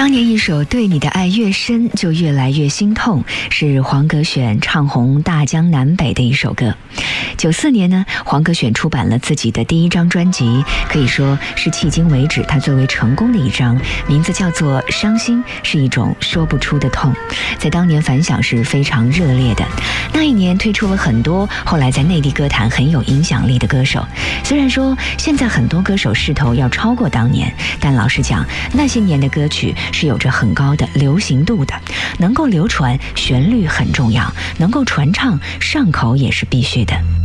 当年一首《对你的爱越深就越来越心痛》是黄格选唱红大江南北的一首歌。94年呢，黄格选出版了自己的第一张专辑，可以说是迄今为止他最为成功的一张，名字叫做《伤心是一种说不出的痛》，在当年反响是非常热烈的。那一年推出了很多后来在内地歌坛很有影响力的歌手，虽然说现在很多歌手势头要超过当年，但老实讲，那些年的歌曲是有着很高的流行度的，能够流传旋律很重要，能够传唱上口也是必须的。